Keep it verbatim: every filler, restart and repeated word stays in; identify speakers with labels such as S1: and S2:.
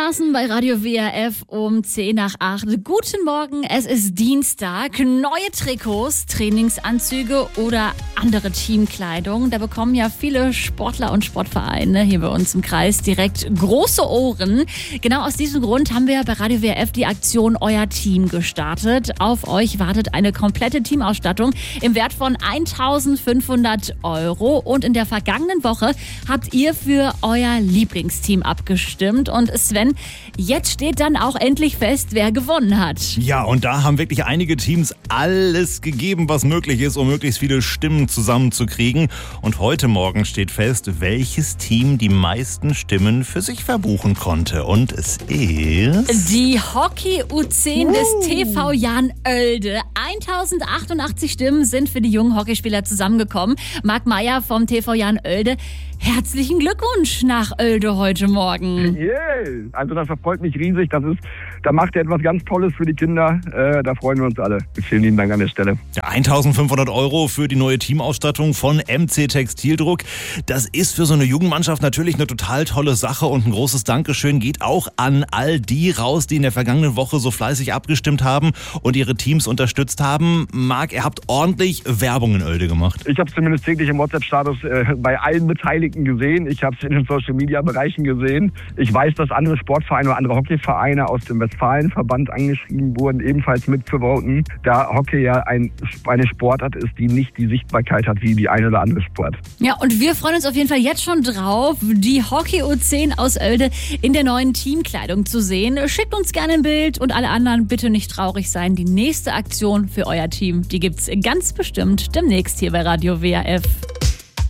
S1: Carsten bei Radio W R F um zehn nach acht. Guten Morgen, es ist Dienstag. Neue Trikots, Trainingsanzüge oder andere Teamkleidung. Da bekommen ja viele Sportler und Sportvereine hier bei uns im Kreis direkt große Ohren. Genau aus diesem Grund haben wir bei Radio W R F die Aktion Euer Team gestartet. Auf euch wartet eine komplette Teamausstattung im Wert von eintausendfünfhundert Euro. Und in der vergangenen Woche habt ihr für euer Lieblingsteam abgestimmt. Und Sven, jetzt steht dann auch endlich fest, wer gewonnen hat.
S2: Ja, und da haben wirklich einige Teams alles gegeben, was möglich ist, um möglichst viele Stimmen zusammenzukriegen. Und heute Morgen steht fest, welches Team die meisten Stimmen für sich verbuchen konnte. Und es ist...
S1: die Hockey U zehn uh. des T V Jan Oelde. eintausendachundachtzig Stimmen sind für die jungen Hockeyspieler zusammengekommen. Marc Meyer vom T V Jan Oelde. Herzlichen Glückwunsch nach Oelde heute Morgen.
S3: Yeah. Also das freut mich riesig. Das ist, da macht er etwas ganz Tolles für die Kinder. Äh, da freuen wir uns alle. Vielen lieben Dank an der Stelle.
S2: Ja, eintausendfünfhundert Euro für die neue Teamausstattung von M C Textildruck. Das ist für so eine Jugendmannschaft natürlich eine total tolle Sache und ein großes Dankeschön geht auch an all die raus, die in der vergangenen Woche so fleißig abgestimmt haben und ihre Teams unterstützt haben. Marc, ihr habt ordentlich Werbung in Oelde gemacht.
S3: Ich habe es zumindest täglich im WhatsApp-Status äh, bei allen Beteiligten gesehen. Ich habe es in den Social-Media-Bereichen gesehen. Ich weiß, dass andere Sportvereine oder andere Hockeyvereine aus dem Westfalenverband angeschrieben wurden, ebenfalls mitzuvoten, da Hockey ja ein, eine Sportart ist, die nicht die Sichtbarkeit hat wie die eine oder andere Sport.
S1: Ja, und wir freuen uns auf jeden Fall jetzt schon drauf, die Hockey U zehn aus Oelde in der neuen Teamkleidung zu sehen. Schickt uns gerne ein Bild und alle anderen bitte nicht traurig sein. Die nächste Aktion für euer Team, die gibt's ganz bestimmt demnächst hier bei Radio W R F.